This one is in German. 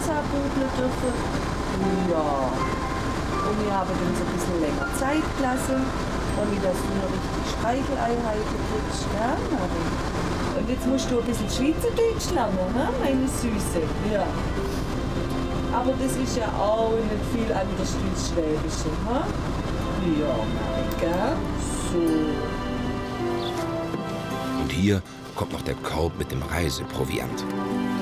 Pizza bügeln dürfen. Ja. Und wir haben dann so ein bisschen länger Zeit gelassen, damit das du noch richtig Streicheleinheiten kriegst. Ja, Marie. Und jetzt musst du ein bisschen Schweizerdeutsch lernen, ne, meine Süße. Ja. Aber das ist ja auch nicht viel anders als Schwäbische, ne? Ja, Marie, gell? So. Und hier kommt noch der Korb mit dem Reiseproviant.